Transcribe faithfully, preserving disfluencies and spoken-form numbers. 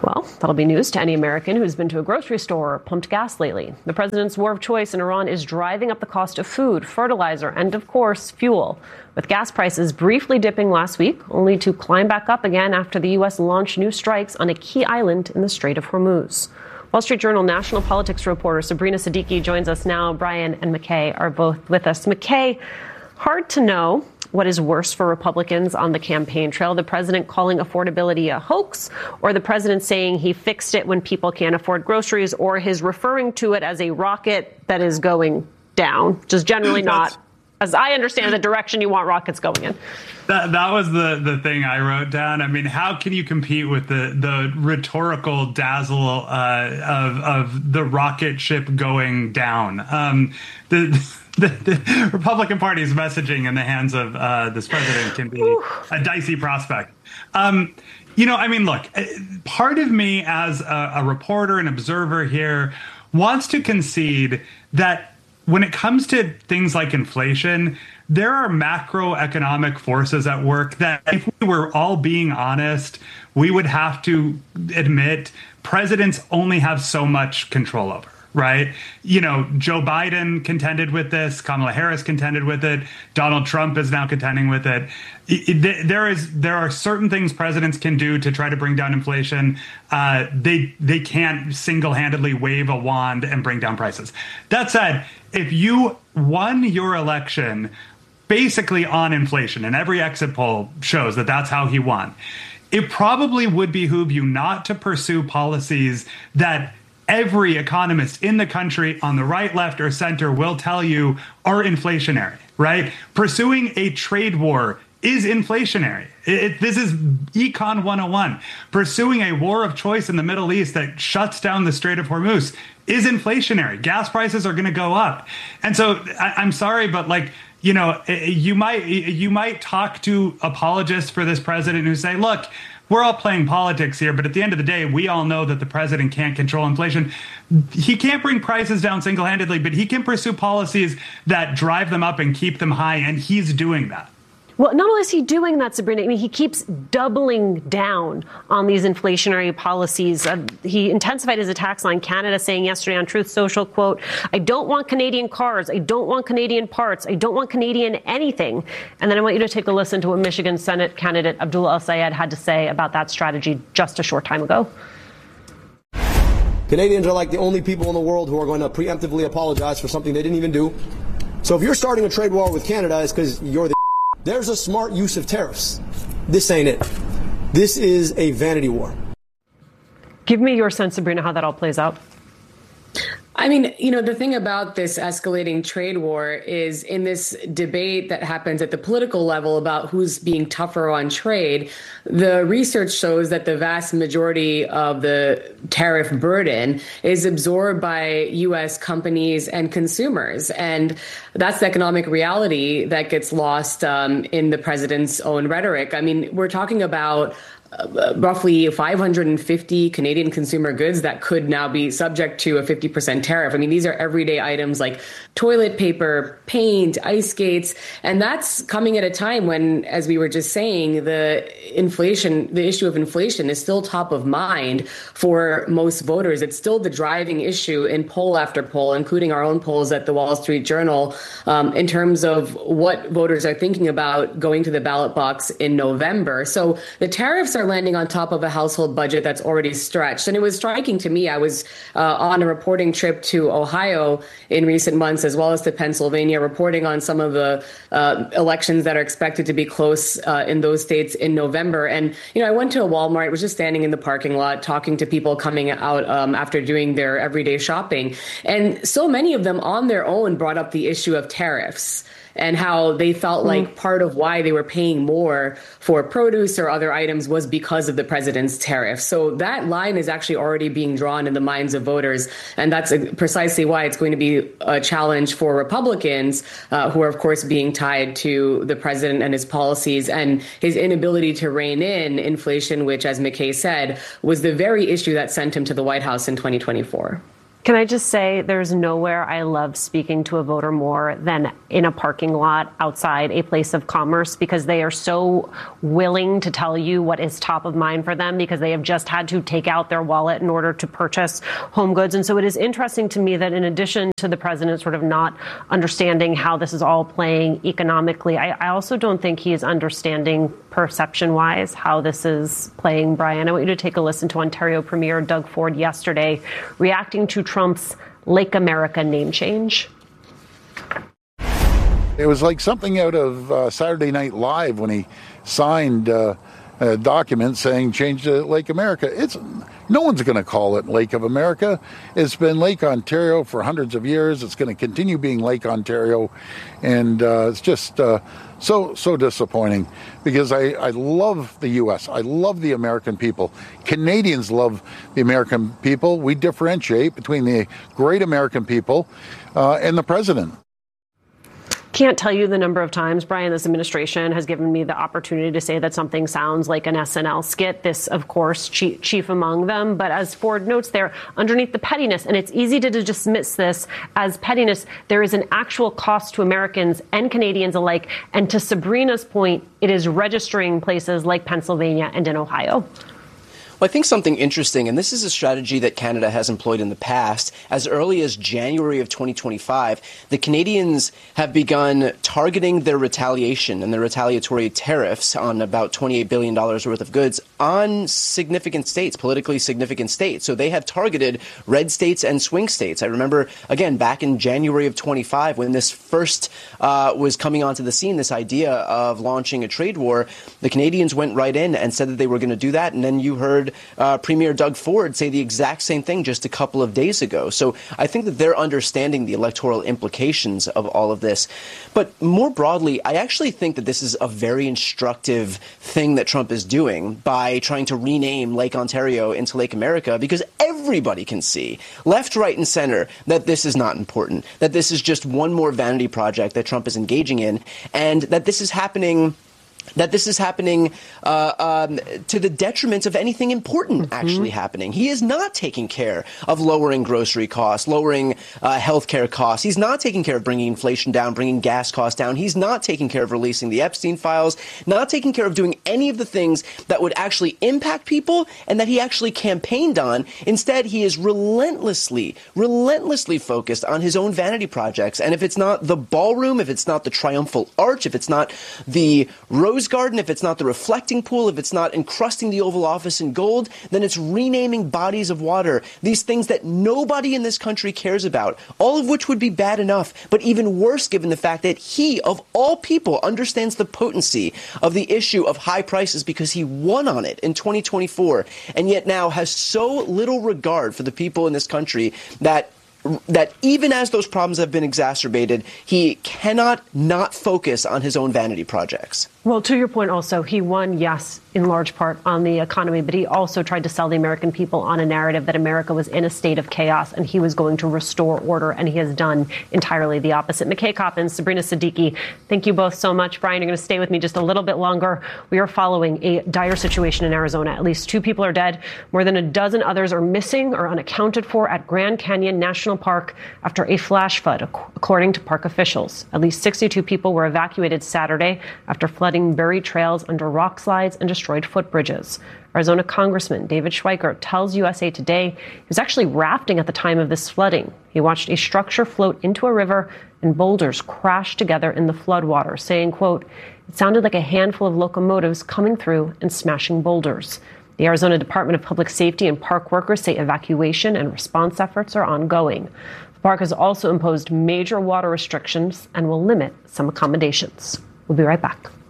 Well, that'll be news to any American who's been to a grocery store or pumped gas lately. The president's war of choice in Iran is driving up the cost of food, fertilizer, and, of course, fuel, with gas prices briefly dipping last week, only to climb back up again after the U S launched new strikes on a key island in the Strait of Hormuz. Wall Street Journal national politics reporter Sabrina Siddiqui joins us now. Brian and McKay are both with us. McKay, hard to know what is worse for Republicans on the campaign trail, the president calling affordability a hoax, or the president saying he fixed it when people can't afford groceries, or his referring to it as a rocket that is going down, just generally not, as I understand, the direction you want rockets going in. That, that was the, the thing I wrote down. I mean, how can you compete with the, the rhetorical dazzle uh, of, of the rocket ship going down? Um, the The, the Republican Party's messaging in the hands of uh, this president can be a dicey prospect. Um, you know, I mean, look, part of me as a, a reporter and observer here wants to concede that when it comes to things like inflation, there are macroeconomic forces at work that if we were all being honest, we would have to admit presidents only have so much control over. Right. You know, Joe Biden contended with this. Kamala Harris contended with it. Donald Trump is now contending with it. It, it. There is there are certain things presidents can do to try to bring down inflation. Uh, they they can't single handedly wave a wand and bring down prices. That said, if you won your election basically on inflation, and every exit poll shows that that's how he won, it probably would behoove you not to pursue policies that every economist in the country on the right, left, or center will tell you are inflationary, right? Pursuing a trade war is inflationary. It, it, this is Econ one oh one. Pursuing a war of choice in the Middle East that shuts down the Strait of Hormuz is inflationary. Gas prices are going to go up. And so I, I'm sorry, but like, you know, you might you might talk to apologists for this president who say, look, we're all playing politics here, but at the end of the day, we all know that the president can't control inflation. He can't bring prices down single-handedly, but he can pursue policies that drive them up and keep them high, and he's doing that. Well, not only is he doing that, Sabrina, I mean, he keeps doubling down on these inflationary policies. Uh, he intensified his attacks on Canada, saying yesterday on Truth Social, quote, I don't want Canadian cars. I don't want Canadian parts. I don't want Canadian anything. And then I want you to take a listen to what Michigan Senate candidate Abdullah El-Sayed had to say about that strategy just a short time ago. Canadians are like the only people in the world who are going to preemptively apologize for something they didn't even do. So if you're starting a trade war with Canada, it's because you're the There's a smart use of tariffs. This ain't it. This is a vanity war. Give me your sense, Sabrina, how that all plays out. I mean, you know, the thing about this escalating trade war is in this debate that happens at the political level about who's being tougher on trade, the research shows that the vast majority of the tariff burden is absorbed by U S companies and consumers. And that's the economic reality that gets lost um, in the president's own rhetoric. I mean, we're talking about Uh, roughly five hundred fifty Canadian consumer goods that could now be subject to a fifty percent tariff. I mean, these are everyday items like toilet paper, paint, ice skates, and that's coming at a time when, as we were just saying, the inflation, the issue of inflation is still top of mind for most voters. It's still the driving issue in poll after poll, including our own polls at the Wall Street Journal, um, in terms of what voters are thinking about going to the ballot box in November. So the tariffs are landing on top of a household budget that's already stretched. And it was striking to me. I was uh, on a reporting trip to Ohio in recent months, as well as to Pennsylvania, reporting on some of the uh, elections that are expected to be close uh, in those states in November. And, you know, I went to a Walmart, was just standing in the parking lot, talking to people coming out um, after doing their everyday shopping. And so many of them on their own brought up the issue of tariffs and how they felt like part of why they were paying more for produce or other items was because of the president's tariff. So that line is actually already being drawn in the minds of voters. And that's precisely why it's going to be a challenge for Republicans, uh, who are, of course, being tied to the president and his policies and his inability to rein in inflation, which, as McKay said, was the very issue that sent him to the White House in twenty twenty-four. Can I just say there's nowhere I love speaking to a voter more than in a parking lot outside a place of commerce, because they are so willing to tell you what is top of mind for them because they have just had to take out their wallet in order to purchase home goods. And so it is interesting to me that in addition to the president sort of not understanding how this is all playing economically, I, I also don't think he is understanding perception-wise how this is playing. Brian, I want you to take a listen to Ontario Premier Doug Ford yesterday reacting to Trump's Lake America name change. It was like something out of uh, Saturday Night Live when he signed uh, a document saying change to Lake America. It's no one's going to call it Lake of America. It's been Lake Ontario for hundreds of years. It's going to continue being Lake Ontario, and uh, it's just uh, so so disappointing because I, I love the U S. I love the American people. Canadians love the American people. We differentiate between the great American people uh, and the president. Can't tell you the number of times, Brian, this administration has given me the opportunity to say that something sounds like an S N L skit. This, of course, chief, chief among them. But as Ford notes there, underneath the pettiness, and it's easy to dismiss this as pettiness, there is an actual cost to Americans and Canadians alike. And to Sabrina's point, it is registering places like Pennsylvania and in Ohio. Well, I think something interesting, and this is a strategy that Canada has employed in the past. As early as January of twenty twenty-five, the Canadians have begun targeting their retaliation and their retaliatory tariffs on about twenty-eight billion dollars worth of goods on significant states, politically significant states. So they have targeted red states and swing states. I remember, again, back in January of twenty-five, when this first uh, was coming onto the scene, this idea of launching a trade war, the Canadians went right in and said that they were going to do that. And then you heard Uh, Premier Doug Ford say the exact same thing just a couple of days ago. So I think that they're understanding the electoral implications of all of this. But more broadly, I actually think that this is a very instructive thing that Trump is doing by trying to rename Lake Ontario into Lake America, because everybody can see, left, right, and center, that this is not important, that this is just one more vanity project that Trump is engaging in, and that this is happening that this is happening uh, um, to the detriment of anything important mm-hmm. actually happening. He is not taking care of lowering grocery costs, lowering uh, healthcare costs. He's not taking care of bringing inflation down, bringing gas costs down. He's not taking care of releasing the Epstein files, not taking care of doing any of the things that would actually impact people and that he actually campaigned on. Instead, he is relentlessly, relentlessly focused on his own vanity projects. And if it's not the ballroom, if it's not the triumphal arch, if it's not the Rose Garden, if it's not the reflecting pool, if it's not encrusting the Oval Office in gold, then it's renaming bodies of water, these things that nobody in this country cares about, all of which would be bad enough, but even worse given the fact that he, of all people, understands the potency of the issue of high prices because he won on it in twenty twenty-four, and yet now has so little regard for the people in this country that that even as those problems have been exacerbated, he cannot not focus on his own vanity projects. Well, to your point also, he won, yes, in large part on the economy, but he also tried to sell the American people on a narrative that America was in a state of chaos and he was going to restore order, and he has done entirely the opposite. McKay Coppins, Sabrina Siddiqui, thank you both so much. Brian, you're going to stay with me just a little bit longer. We are following a dire situation in Arizona. At least two people are dead. More than a dozen others are missing or unaccounted for at Grand Canyon National Park after a flash flood, according to park officials. At least sixty-two people were evacuated Saturday after flooding buried trails under rock slides and destroyed footbridges. Arizona Congressman David Schweikert tells U S A Today he was actually rafting at the time of this flooding. He watched a structure float into a river and boulders crash together in the floodwater, saying, quote, "It sounded like a handful of locomotives coming through and smashing boulders." The Arizona Department of Public Safety and park workers say evacuation and response efforts are ongoing. The park has also imposed major water restrictions and will limit some accommodations. We'll be right back.